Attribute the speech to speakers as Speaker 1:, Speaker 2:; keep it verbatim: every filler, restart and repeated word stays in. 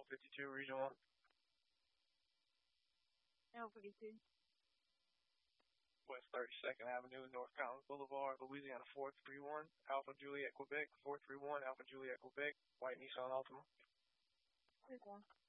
Speaker 1: L fifty-two, Region one.
Speaker 2: L fifty-two.
Speaker 1: West thirty-second Avenue, North Collins Boulevard, Louisiana four three one, Alpha Juliet, Quebec, four three one, Alpha Juliet, Quebec, white Nissan Altima.
Speaker 2: This one.